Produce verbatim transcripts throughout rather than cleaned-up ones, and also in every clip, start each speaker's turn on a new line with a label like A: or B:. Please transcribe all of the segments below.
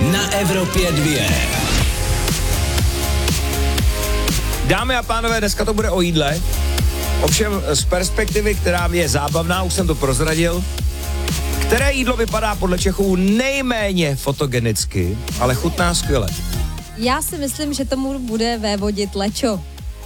A: na Evropě dvě.
B: Dámy a pánové, dneska to bude o jídle. Ovšem z perspektivy, která je zábavná, už jsem to prozradil. Které jídlo vypadá podle Čechů nejméně fotogenicky, ale chutná skvěle?
C: Já si myslím, že tomu bude vévodit lečo.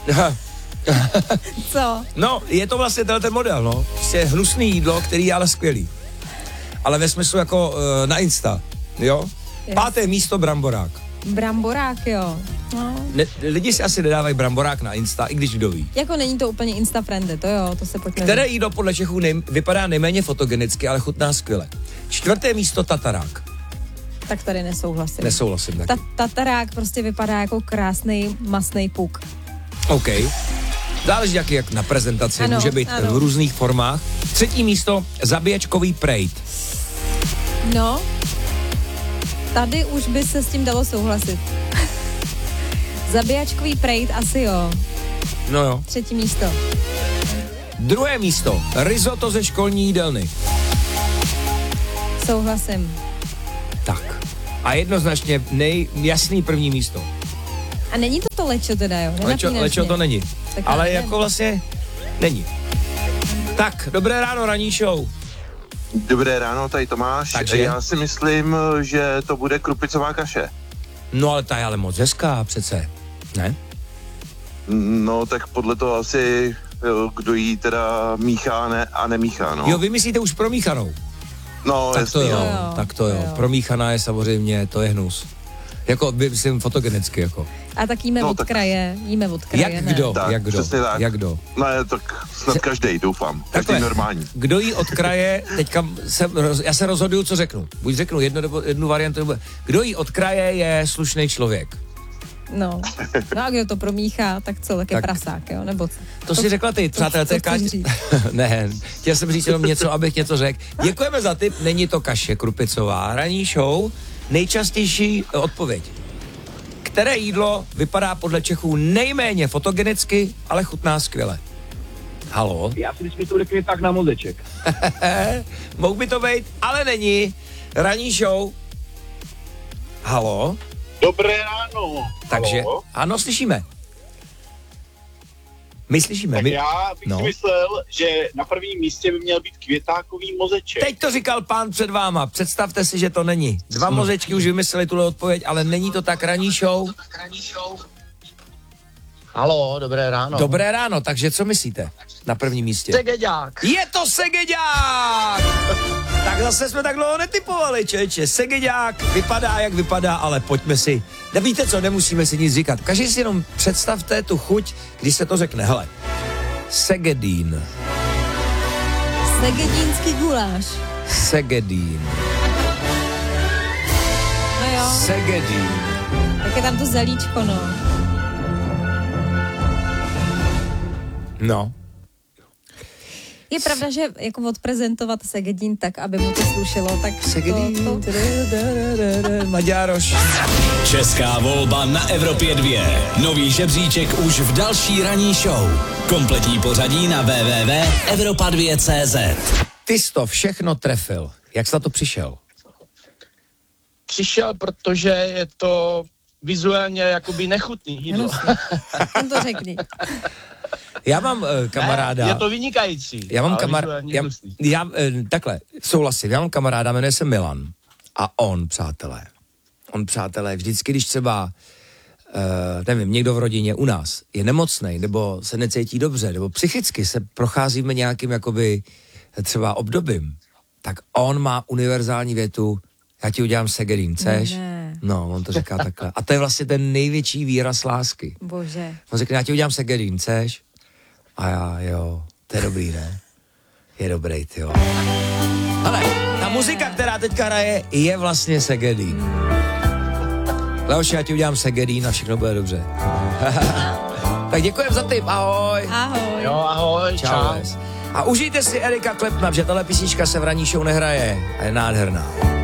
C: Co?
B: No, je to vlastně ten model, no. Prostě hnusný jídlo, který je ale skvělý. Ale ve smyslu jako uh, na Insta, jo? Yes. Páté místo bramborák.
C: Bramborák, jo. No.
B: Ne, lidi si asi nedávají bramborák na Insta, i když kdo ví.
C: Jako není to úplně Insta-friendly, to jo, to se pojďme.
B: Které jídlo podle Čechů nej, vypadá nejméně fotogenicky, ale chutná skvěle? Čtvrté místo tatarák.
C: Tak tady nesouhlasím.
B: Nesouhlasím taky.
C: Ta, tatarák prostě vypadá jako krásný masný puk.
B: OK. Záleží jak, jak na prezentaci, ano, může být ano. v různých formách. Třetí místo, zabíjačkový prejt.
C: No, tady už by se s tím dalo souhlasit. Zabíjačkový prejt asi jo.
B: No jo.
C: Třetí místo.
B: Druhé místo, risotto ze školní jídelny.
C: Souhlasím.
B: Tak. A jednoznačně nejjasný první místo.
C: A není to to lečo teda, jo?
B: Lečo, lečo to není. Tak ale nevím. Jako vlastně není. Tak, dobré ráno, ranní show.
D: Dobré ráno, tady Tomáš. Takže? Já si myslím, že to bude krupicová kaše.
B: No ale ta je ale moc hezká přece, ne?
D: No tak podle toho asi, kdo jí teda míchá ne, a nemíchá, no.
B: Jo, vy myslíte už promíchanou?
D: No,
B: tak
D: jasný,
B: to jo,
D: jo.
B: Tak to jo. jo. Promíchaná je samozřejmě, to je hnus. Jako, myslím, fotogenicky, jako.
C: A tak jíme no, od tak... kraje, jíme od kraje,
B: Jak
C: ne?
B: kdo,
D: tak,
B: jak kdo,
D: tak.
B: jak kdo.
D: Ne, tak snad každej, doufám. Každý Takhle, normální.
B: Kdo jí od kraje, teďka se, já se rozhoduju, co řeknu. Buď řeknu jednu, nebo jednu variantu, nebo... Kdo jí od kraje je slušný člověk.
C: No. No a kdo to promíchá, tak co, tak je tak, prasák, jo? Nebo co?
B: To, to si řekla ty, přátelé, to je kaše. Ne, chtěl jsem říct jenom něco, abych něco řekl. Děkujeme za tip, není to kaše krupicová. Ranní show, nejčastější odpověď. Které jídlo vypadá podle Čechů nejméně fotogenicky, ale chutná skvěle? Halo?
E: Já si myslím, že to bude květák na mozeček.
B: Mohl by to být, ale není. Ranní show. Halo?
E: Dobré ráno.
B: Takže,
E: Halo?
B: ano, slyšíme. My slyšíme.
E: Tak
B: my...
E: já bych no. si myslel, že na prvním místě by měl být květákový mozeček.
B: Teď to říkal pán před váma. Představte si, že to není. Dva mozečky už vymysleli tuhle odpověď, ale není to tak ranní show.
F: Halo, dobré ráno.
B: Dobré ráno, takže co myslíte na prvním místě?
F: Segeďák.
B: Je to segeďák! Tak zase jsme tak dlouho netypovali, čeče. Segeďák vypadá, jak vypadá, ale pojďme si. Víte co, nemusíme si nic říkat. Každý si jenom představte tu chuť, když se to řekne. Hele, segedín.
C: Segedínský guláš.
B: Segedín.
C: No jo.
B: Segedín.
C: Tak je tam to zelíčko, no.
B: No.
C: Je pravda, že jako odprezentovat Segedín tak, aby mu to slušelo, tak
B: Segedín.
C: To, to...
B: Maďároš.
A: Česká volba na Evropě dvě. Nový žebříček už v další ranní show. Kompletní pořadí na w w w tečka evropa dva tečka cé zet.
B: Ty jsi to všechno trefil. Jak jsi na to přišel?
F: Přišel, protože je to vizuálně jakoby nechutný jídlo.
C: Jsem to řekni.
B: Já mám uh, kamaráda.
F: Ne, je to vynikající.
B: Já mám kamaráda. Já, já uh, takhle, souhlasím. Já mám kamaráda, jmenuje se Milan. A on, přátelé, on, přátelé, vždycky, když třeba, uh, nevím, někdo v rodině u nás je nemocnej, nebo se necítí dobře, nebo psychicky se procházíme nějakým, jakoby, třeba obdobím, tak on má univerzální větu, já ti udělám segedín, chceš?
C: Ne.
B: No, on to říká takhle. A to je vlastně ten největší výraz lásky.
C: Bože.
B: On řekne, já ti udělám segedín, chceš? A já, jo, to je dobrý, ne? Je dobrý, ty jo. Ale ta muzika, která teďka hraje, je vlastně segedín. Leoši, já ti udělám segedín a všechno bude dobře. Tak děkujem za tip, ahoj.
C: Ahoj.
F: Jo, ahoj, čau.
B: A užijte si Erika Klepna, že tahle písnička se v ranní show nehraje a je nádherná.